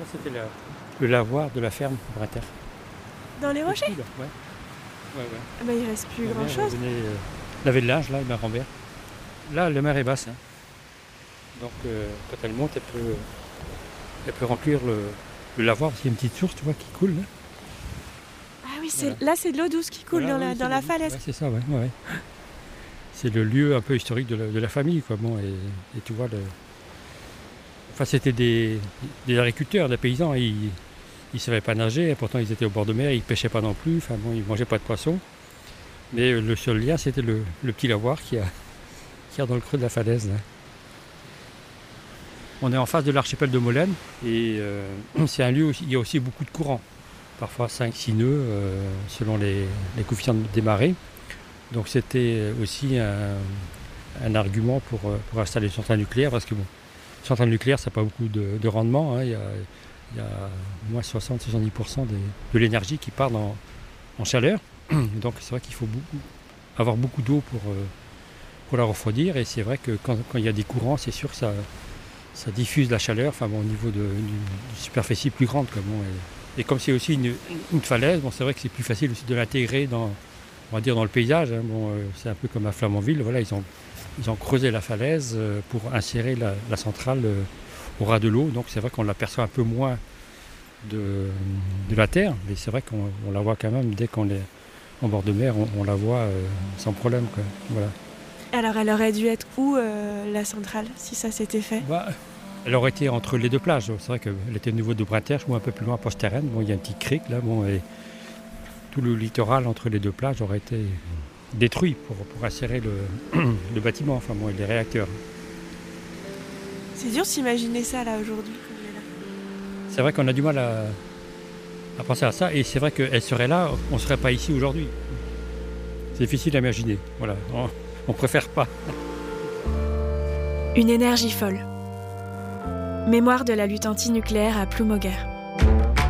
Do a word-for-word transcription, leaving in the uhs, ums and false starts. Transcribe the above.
Ça, c'était la- le lavoir de la ferme Brinter. Dans les rochers? Ouais. Ouais, ouais. Ah bah, il reste plus Ma grand mère, chose. elle venait, euh, laver le linge, là, ma grand-mère. Là, la mer est basse. Hein. Donc, euh, quand elle monte, elle peut, elle peut remplir le, le lavoir. Il y a une petite source, tu vois, qui coule. Là, Ah oui, c'est, Voilà. là c'est de l'eau douce qui coule Voilà, dans oui, la, c'est dans le- la falaise. ouais, c'est ça, ouais, ouais, ouais. C'est le lieu un peu historique de la, de la famille, quoi. Bon, et, et tu vois, le... enfin, c'était des, des agriculteurs, des paysans. Ils ne savaient pas nager, pourtant ils étaient au bord de mer, ils ne pêchaient pas non plus. Enfin, bon, ils ne mangeaient pas de poisson. Mais le seul lien, c'était le, le petit lavoir qui a, qui a dans le creux de la falaise. Là. On est en face de l'archipel de Molène et euh, c'est un lieu où il y a aussi beaucoup de courants. Parfois cinq six nœuds euh, selon les, les coefficients des marées. Donc c'était aussi un, un argument pour, pour installer une centrale nucléaire parce que bon, une centrale nucléaire, ça n'a pas beaucoup de, de rendement. Hein. Il y a, il y a au moins soixante à soixante-dix pour cent des, de l'énergie qui part dans, en chaleur. Donc c'est vrai qu'il faut beaucoup, avoir beaucoup d'eau pour, euh, pour la refroidir. Et c'est vrai que quand, quand il y a des courants, c'est sûr que ça, ça diffuse la chaleur enfin, bon, au niveau de- d'une d'une superficie plus grande. Quoi. Bon, et, et comme c'est aussi une, une falaise, bon, c'est vrai que c'est plus facile aussi de l'intégrer dans, on va dire dans le paysage. Hein. Bon, euh, c'est un peu comme à Flamanville. Voilà, ils, ont, ils ont creusé la falaise euh, pour insérer la, la centrale euh, au ras de l'eau. Donc c'est vrai qu'on l'aperçoit un peu moins de, de la terre. Mais c'est vrai qu'on on la voit quand même dès qu'on est en bord de mer, on, on la voit euh, sans problème. Quoi. Voilà. Alors elle aurait dû être où euh, la centrale si ça s'était fait? Bah, elle aurait été entre les deux plages. C'est vrai qu'elle était au niveau de Brinter, ou un peu plus loin à Posteren. Bon, il y a un petit cric là. Bon, et tout le littoral entre les deux plages aurait été détruit pour, pour insérer le, le bâtiment, enfin bon, et les réacteurs. C'est dur de s'imaginer ça là aujourd'hui. comme elle est là. C'est vrai qu'on a du mal à, à penser à ça, et c'est vrai qu'elle serait là, on ne serait pas ici aujourd'hui. C'est difficile à imaginer. Voilà, on, on préfère pas. Une énergie folle. Mémoire de la lutte antinucléaire à Ploumoguer.